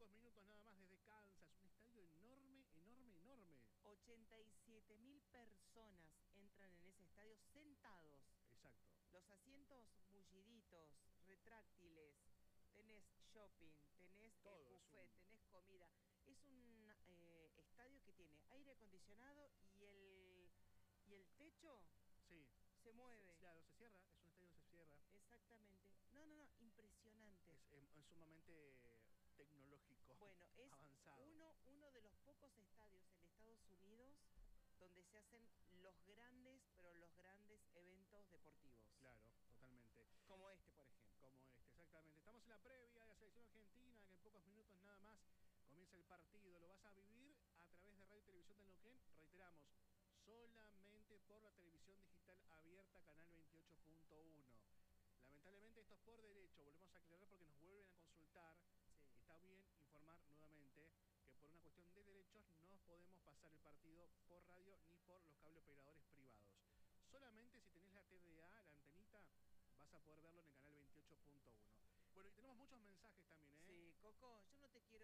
pocos minutos nada más desde Kansas. Un estadio enorme, enorme, enorme. 87.000 personas entran en ese estadio sentados. Exacto. Los asientos mulliditos, retráctiles, tenés shopping, tenés Todo buffet, tenés comida. Es un estadio que tiene aire acondicionado y el techo Sí. se mueve. Claro, se cierra, es un estadio que se cierra. Exactamente. No, impresionante. Es sumamente tecnológico, bueno, es avanzado. uno de los pocos estadios en Estados Unidos donde se hacen los grandes, pero los grandes eventos deportivos. Claro, totalmente. Como este, por ejemplo. Como este, exactamente. Estamos en la previa de la selección argentina, que en pocos minutos nada más comienza el partido. Lo vas a vivir a través de Radio y Televisión del Neuquén. Reiteramos, solamente por la televisión digital abierta, canal 28.1. Lamentablemente esto es por derecho, volvemos a aclarar porque nos vuelven a consultar. Sí. Está bien informar nuevamente que por una cuestión de derechos no podemos pasar el partido por radio ni por los cable operadores privados. Solamente si tenés la TDA, la antenita, vas a poder verlo en el canal 28.1. Bueno, y tenemos muchos mensajes también, ¿eh? Sí, Coco, yo no te quiero